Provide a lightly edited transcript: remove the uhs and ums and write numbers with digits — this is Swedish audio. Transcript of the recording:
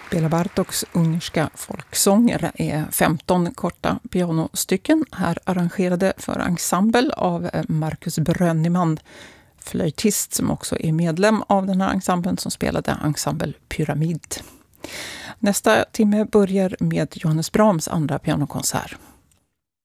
Bela Bartoks ungerska folksånger är 15 korta pianostycken, här arrangerade för ensemble av Marcus Brönniman, flöjtist som också är medlem av den här ensemblen som spelade ensemble Pyramid. Nästa timme börjar med Johannes Brahms andra pianokonsert.